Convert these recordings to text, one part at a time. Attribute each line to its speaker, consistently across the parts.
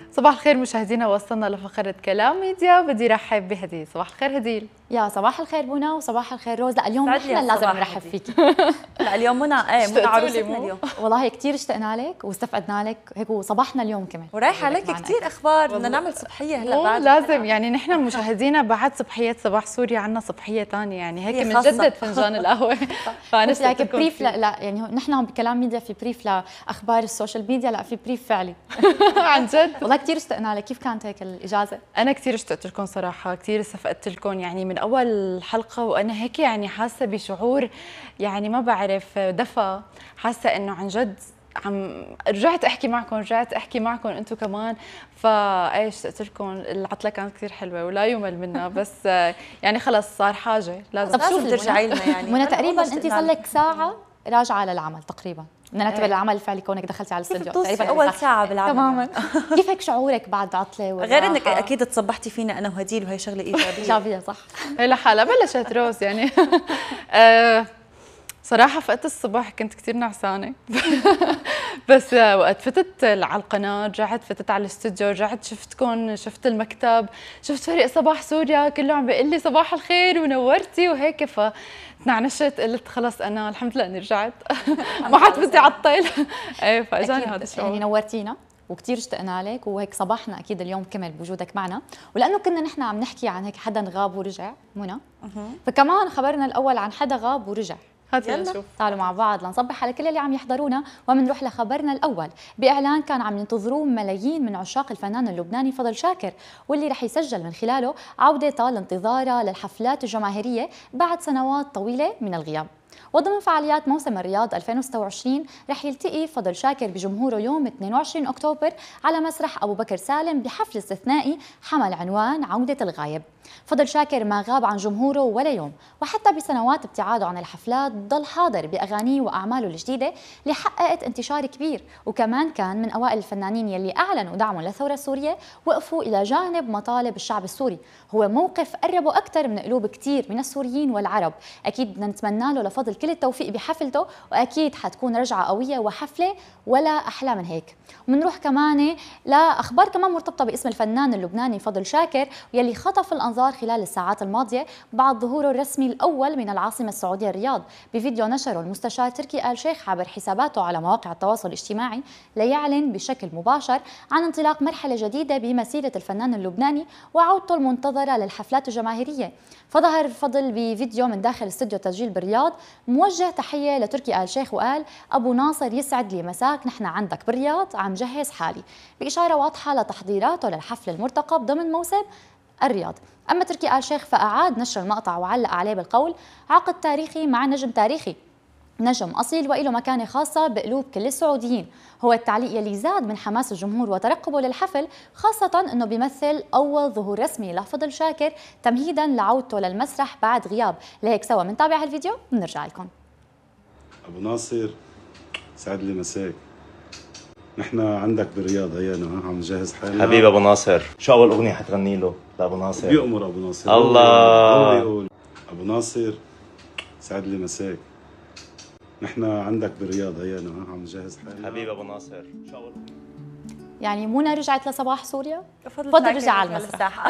Speaker 1: صباح الخير مشاهدينا، وصلنا لفقرة كلام ميديا. بدي رحب بهديل. صباح الخير هديل.
Speaker 2: يا صباح الخير منى وصباح الخير روز. لا اليوم نحن لازم نرحب فيكي.
Speaker 3: لا اليوم منى منى عروستنا اليوم.
Speaker 2: والله كثير اشتقنا لك واستفقدنا لك هيك، وصباحنا اليوم كمان
Speaker 3: ورايحه عليك كثير اخبار. بدنا نعمل صبحيه هلا بعد
Speaker 1: لازم يعني نحن مشاهدينا بعد صبحيه صباح سوريا عندنا صبحيه ثانيه، يعني هيك بنجدد فنجان القهوه.
Speaker 2: فانا هيك بريف. لا يعني نحن هون بكلام ميديا في بريف لاخبار السوشيال ميديا، لا في بريف فعلي.
Speaker 1: عن جد
Speaker 2: والله كثير اشتقنا لك. كيف كانت هيك الاجازه؟
Speaker 1: انا كثير اشتقت لكم صراحه، كثير استفدت لكم يعني من اول حلقه، وانا هيك يعني حاسه بشعور يعني ما بعرف دفى، حاسه انه عن جد رجعت احكي معكم انتم كمان. فايش اشتقت لكم. العطله كانت كثير حلوه ولا يمل منها، بس يعني خلص صار حاجه لازم.
Speaker 2: طب شوف ترجعي لنا يعني منى تقريبا انت صار لك ساعه راجعه للعمل تقريبا. بدنا نعتبر العمل الفعلي كونك دخلتي على الاستوديو
Speaker 3: تقريبا اول ساعه بالعمل
Speaker 2: تماما. كيف هيك شعورك بعد عطله؟
Speaker 3: غير انك اكيد تصبحتي فينا انا وهديل، وهي شغله ايجابيه.
Speaker 2: صح.
Speaker 1: هي لحالها بلشت روز يعني. صراحة فقت الصبح كنت كثير نعسانة. بس وقت فتت على القناة، رجعت فتت على الاستوديو، رجعت شفتكم، شفت المكتب، شفت فريق صباح سوريا كله عم بيقول لي صباح الخير ونورتي وهيك، فتنعنشت قلت خلص انا الحمد لله اني رجعت. ما حد بدي اعطل. ايه فاجاني هذا الشعور.
Speaker 2: يعني نورتينا وكثير اشتقنا لك، وهيك صباحنا اكيد اليوم كمل بوجودك معنا، ولانه كنا نحن عم نحكي عن هيك حدا غاب ورجع منى، فكمان خبرنا الاول عن حدا غاب ورجع.
Speaker 1: هاتي نشوف.
Speaker 2: تعالوا مع بعض لنصبح على كل اللي عم يحضرونا، ومنروح لخبرنا الاول باعلان كان عم ينتظروه ملايين من عشاق الفنان اللبناني فضل شاكر، واللي رح يسجل من خلاله عودته لانتظاره للحفلات الجماهيريه بعد سنوات طويله من الغياب. وضمن فعاليات موسم الرياض 2026 رح يلتقي فضل شاكر بجمهوره يوم 22 أكتوبر على مسرح أبو بكر سالم بحفل استثنائي حمل عنوان عودة الغايب. فضل شاكر ما غاب عن جمهوره ولا يوم، وحتى بسنوات ابتعاده عن الحفلات ضل حاضر بأغانيه وأعماله الجديدة اللي حققت انتشار كبير، وكمان كان من أوائل الفنانين يلي أعلنوا دعمهم للثورة السورية، وقفوا إلى جانب مطالب الشعب السوري. هو موقف قربه أكثر من قلوب كثير من السوريين والعرب. أكيد بدنا نتمنى له لفضل كل التوفيق بحفلته، واكيد حتكون رجعه قويه وحفله ولا احلى من هيك. ومنروح كمان لاخبار كمان مرتبطه باسم الفنان اللبناني فضل شاكر، واللي خطف الانظار خلال الساعات الماضيه بعد ظهوره الرسمي الاول من العاصمه السعوديه الرياض بفيديو نشره المستشار تركي آل شيخ عبر حساباته على مواقع التواصل الاجتماعي ليعلن بشكل مباشر عن انطلاق مرحله جديده بمسيره الفنان اللبناني وعودته المنتظره للحفلات الجماهيريه. فظهر فضل بفيديو من داخل استوديو تسجيل بالرياض موجه تحيه لتركي آل شيخ، وقال: ابو ناصر يسعد لي مساك، نحن عندك بالرياض عم جهز حالي، باشاره واضحه لتحضيراته للحفل المرتقب ضمن موسم الرياض. اما تركي آل شيخ فاعاد نشر المقطع وعلق عليه بالقول: عقد تاريخي مع نجم تاريخي، نجم أصيل وإله مكانة خاصة بقلوب كل السعوديين. هو التعليق يلي زاد من حماس الجمهور وترقبه للحفل، خاصة أنه بيمثل أول ظهور رسمي لفضل شاكر تمهيدا لعودته للمسرح بعد غياب. لهيك سوا منتابع هالفيديو ونرجع لكم.
Speaker 4: أبو ناصر سعد لي مساك، نحن عندك بالرياض هينا عم نجهز حالنا.
Speaker 5: حبيب أبو ناصر، شو أول أغنية حتغني له لأبو ناصر؟
Speaker 4: بيأمر أبو ناصر.
Speaker 5: الله.
Speaker 4: هو بيقول أبو ناصر سعد لي مساك، نحن عندك بالرياض هينا عم نجهز حالنا.
Speaker 5: حبيب ابو ناصر، شو اول
Speaker 2: يعني منى رجعت لصباح سوريا، فضل رجع على المسرح.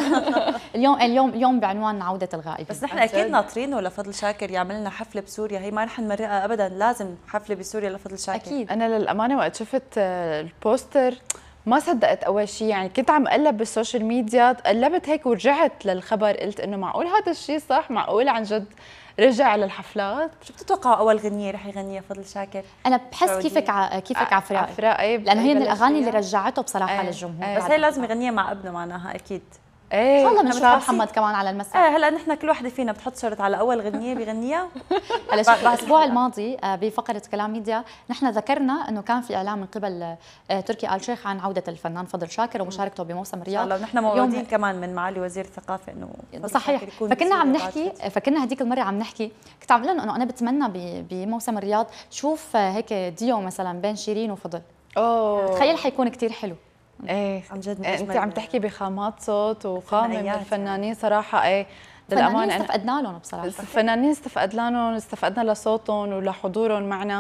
Speaker 2: اليوم بعنوان عودة الغائب.
Speaker 3: بس نحن اكيد ناطرينه لفضل شاكر يعمل لنا حفله بسوريا، هي ما رح نمرقها ابدا، لازم حفله بسوريا لفضل شاكر.
Speaker 2: اكيد.
Speaker 1: انا للامانه وقت شفت البوستر ما صدقت اول شيء، يعني كنت عم اقلب بالسوشيال ميديا، قلبت هيك ورجعت للخبر، قلت انه معقول هذا الشيء صح؟ معقول عن جد رجع للحفلات؟
Speaker 3: شو بتتوقعوا اول غنيه رح يغنيها فضل شاكر؟
Speaker 2: انا بحس كيفك عفراء، لانه هي من الاغاني اللي رجعته بصراحه للجمهور.
Speaker 3: بس هي لازم يغنيها مع ابنه معناها اكيد.
Speaker 1: ايه
Speaker 2: ان شاء الله بنشوف محمد كمان على المسرح.
Speaker 3: هلا نحن كل وحده فينا بتحط شرط على اول غنيه بيغنيها.
Speaker 2: هلا شوف، الاسبوع الماضي بفقره كلام ميديا نحن ذكرنا انه كان في اعلان من قبل تركي آل شيخ عن عوده الفنان فضل شاكر ومشاركته بموسم الرياض.
Speaker 3: الله، ونحن موعودين كمان من معالي وزير الثقافه انه
Speaker 2: صحيح. فكنا عم نحكي، فكنا هذيك المره عم نحكي، كنت عم لهم انه انا بتمنى بموسم الرياض شوف هيك ديو مثلا بين شيرين وفضل. تخيل حيكون كثير حلو.
Speaker 1: ايه
Speaker 3: عن جد
Speaker 1: انت عم تحكي بخامات صوت وقامه من الفنانين صراحه. ايه للامانه
Speaker 2: استفقدنا لهم بصراحه،
Speaker 1: الفنانين استفقدنا لصوتهم ولحضورهم معنا،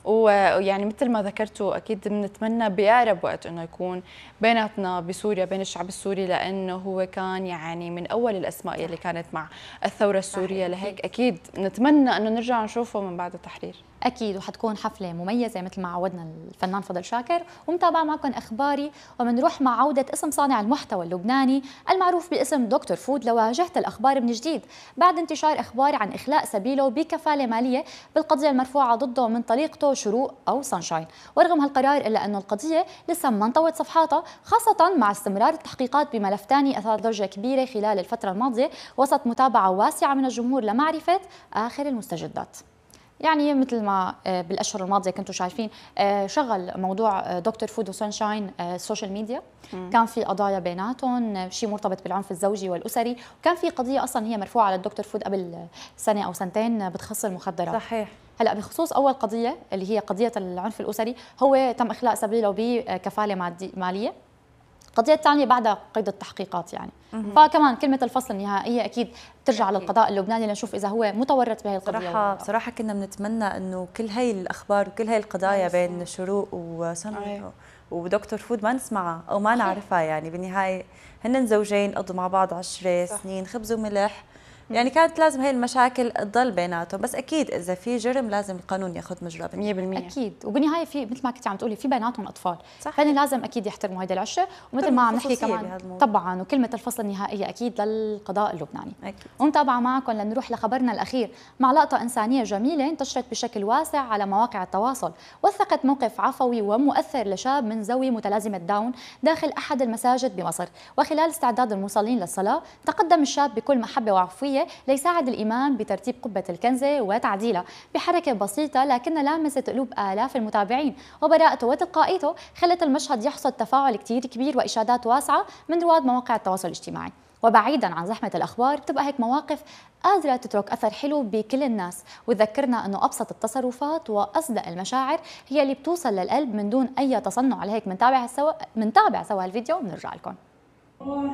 Speaker 1: ويعني مثل ما ذكرتوا اكيد بنتمنى باقرب وقت انه يكون بيناتنا بسوريا بين الشعب السوري، لانه هو كان يعني من اول الاسماء اللي كانت مع الثوره السوريه، لهيك اكيد نتمنى انه نرجع نشوفه من بعد التحرير.
Speaker 2: اكيد، وحتكون حفله مميزه مثل ما عودنا الفنان فضل شاكر، ومتابعه معكم اخباري، ومنروح مع عوده اسم صانع المحتوى اللبناني المعروف باسم دكتور فود لواجهه الاخبار من جديد بعد انتشار اخبار عن اخلاء سبيله بكفاله ماليه بالقضيه المرفوعه ضده من طريقته شروق او سانشاين. ورغم هالقرار الا انه القضيه لسه ما انطوت صفحاتها، خاصه مع استمرار التحقيقات بملف ثاني اثار ضجه كبيره خلال الفتره الماضيه وسط متابعه واسعه من الجمهور لمعرفه اخر المستجدات. يعني مثل ما بالاشهر الماضيه كنتوا شايفين شغل موضوع دكتور فود وسانشاين السوشيال ميديا، كان في قضايا بيناتهم، شيء مرتبط بالعنف الزوجي والاسري، وكان في قضيه اصلا هي مرفوعه على الدكتور فود قبل سنه او سنتين بتخص المخدرات.
Speaker 3: صحيح.
Speaker 2: هلا بخصوص اول قضيه اللي هي قضيه العنف الاسري، هو تم اخلاء سبيله بكفاله ماليه. القضيه الثانيه بعدها قيد التحقيقات يعني. فكمان كلمه الفصل النهائيه اكيد ترجع للقضاء اللبناني لنشوف اذا هو متورط بهي القضيه.
Speaker 3: بصراحه كنا بنتمنى انه كل هي الاخبار وكل هي القضايا بين شروق ودكتور فود ما نسمعها او ما نعرفها. يعني بالنهايه هن زوجين قضوا مع بعض 10 سنين خبز وملح، يعني كانت لازم هي المشاكل تضل بيناتهم، بس اكيد اذا في جرم لازم القانون ياخذ مجراه 100%.
Speaker 2: اكيد، وبالنهايه في مثل ما كنت عم تقولي في بيناتهم اطفال، فهن لازم اكيد يحترموا هيدي العشره، ومثل ما عم نحكي كمان طبعا وكلمه الفصل النهائيه اكيد للقضاء اللبناني.
Speaker 3: اكيد.
Speaker 2: ومتابعه معكم لنروح لخبرنا الاخير مع لقطه انسانيه جميله انتشرت بشكل واسع على مواقع التواصل، وثقت موقف عفوي ومؤثر لشاب من ذوي متلازمه داون داخل احد المساجد بمصر. وخلال استعداد المصلين للصلاه تقدم الشاب بكل محبه وعفويه ليساعد الإمام بترتيب قبة الكنزة وتعديلها بحركة بسيطة لكن لامست قلوب آلاف المتابعين، وبراءته وتلقائيته خلت المشهد يحصد تفاعل كتير كبير وإشادات واسعة من رواد مواقع التواصل الاجتماعي. وبعيدا عن زحمة الأخبار بتبقى هيك مواقف قادرة تترك أثر حلو بكل الناس، وتذكرنا أنه أبسط التصرفات وأصدق المشاعر هي اللي بتوصل للقلب من دون أي تصنع. لهيك منتابع سوا الفيديو وبنرجع لكم.